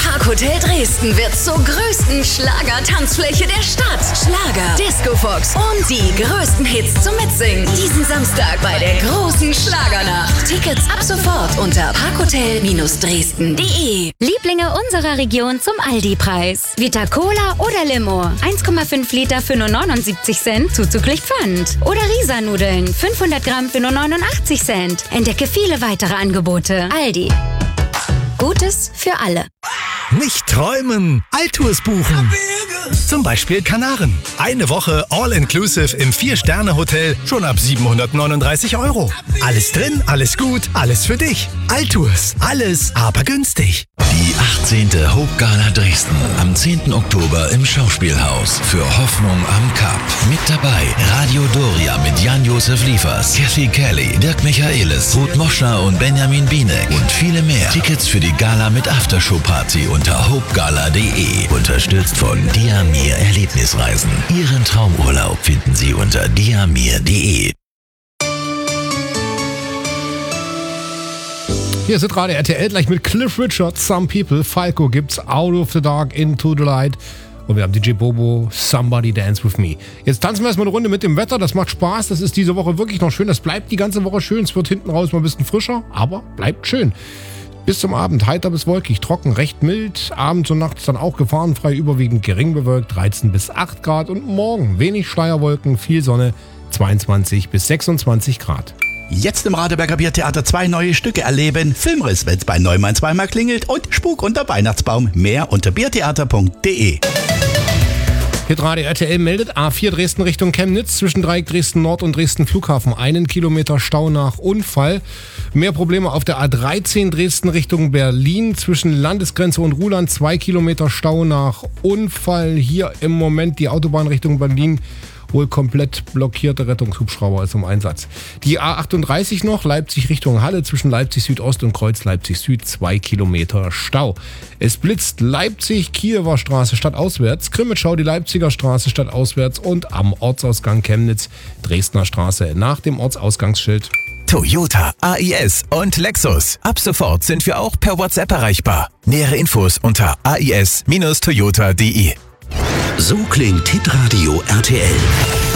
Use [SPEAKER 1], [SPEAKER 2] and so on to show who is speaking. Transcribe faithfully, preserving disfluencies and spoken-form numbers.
[SPEAKER 1] Parkhotel Dresden wird zur größten Schlager-Tanzfläche der Stadt. Schlager, Discofox und die größten Hits zum Mitsingen. Diesen Samstag bei der großen Schlagernacht. Tickets ab sofort unter parkhotel Dresden punkt de.
[SPEAKER 2] Lieblinge unserer Region zum Aldi-Preis. Vita Cola oder Limo. eins Komma fünf Liter für nur neunundsiebzig Cent, zuzüglich Pfand. Oder Risa-Nudeln, fünfhundert Gramm für nur neunundachtzig Cent. Entdecke viele weitere Angebote. Aldi. Gutes für alle.
[SPEAKER 3] Nicht träumen, Altours buchen. Zum Beispiel Kanaren. Eine Woche All-Inclusive im vier-Sterne-Hotel schon ab siebenhundertneununddreißig Euro. Alles drin, alles gut, alles für dich. Altours, alles aber günstig.
[SPEAKER 4] Die achtzehnte Hope Gala Dresden am zehnten Oktober im Schauspielhaus für Hoffnung am Kap. Mit dabei Radio Doria mit Jan-Josef Liefers, Kathy Kelly, Dirk Michaelis, Ruth Moschner und Benjamin Bienek und viele mehr. Tickets für die Gala mit Aftershow-Party unter hopegala punkt de. Unterstützt von Diamir Erlebnisreisen. Ihren Traumurlaub finden Sie unter diamir punkt de.
[SPEAKER 5] Hier ist gerade R T L gleich mit Cliff Richard, Some People. Falco gibt's, Out of the Dark, Into the Light. Und wir haben D J Bobo, Somebody Dance With Me. Jetzt tanzen wir erstmal eine Runde mit dem Wetter. Das macht Spaß. Das ist diese Woche wirklich noch schön. Das bleibt die ganze Woche schön. Es wird hinten raus mal ein bisschen frischer, aber bleibt schön. Bis zum Abend heiter bis wolkig, trocken, recht mild. Abends und nachts dann auch gefahrenfrei, überwiegend gering bewölkt, dreizehn bis acht Grad. Und morgen wenig Schleierwolken, viel Sonne, zweiundzwanzig bis sechsundzwanzig Grad.
[SPEAKER 6] Jetzt im Radeberger Biertheater zwei neue Stücke erleben. Filmriss, wenn's bei Neumann zweimal klingelt, und Spuk unter Weihnachtsbaum. Mehr unter biertheater punkt de.
[SPEAKER 5] Hitradio R T L meldet A vier Dresden Richtung Chemnitz zwischen Dreieck Dresden Nord und Dresden Flughafen. Einen Kilometer Stau nach Unfall. Mehr Probleme auf der A dreizehn Dresden Richtung Berlin zwischen Landesgrenze und Ruhland. Zwei Kilometer Stau nach Unfall. Hier im Moment die Autobahn Richtung Berlin. Wohl komplett blockierte Rettungshubschrauber ist im Einsatz. Die A achtunddreißig noch, Leipzig Richtung Halle, zwischen Leipzig Südost und Kreuz Leipzig Süd, zwei Kilometer Stau. Es blitzt Leipzig, Kiewer Straße stadtauswärts, Grimmitschau die Leipziger Straße stadtauswärts und am Ortsausgang Chemnitz, Dresdner Straße nach dem Ortsausgangsschild.
[SPEAKER 3] Toyota, A I S und Lexus. Ab sofort sind wir auch per WhatsApp erreichbar. Nähere Infos unter a i s Bindestrich toyota punkt de.
[SPEAKER 4] So klingt Hitradio R T L.